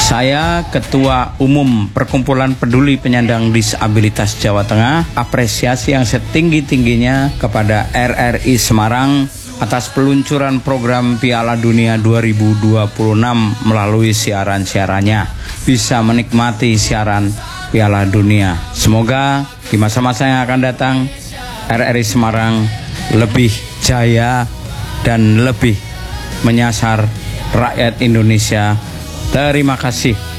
Saya Ketua Umum Perkumpulan Peduli Penyandang Disabilitas Jawa Tengah, apresiasi yang setinggi-tingginya kepada RRI Semarang atas peluncuran program Piala Dunia 2026 melalui siaran-siarannya, bisa menikmati siaran Piala Dunia. Semoga di masa-masa yang akan datang RRI Semarang lebih jaya dan lebih menyasar rakyat Indonesia. Terima kasih.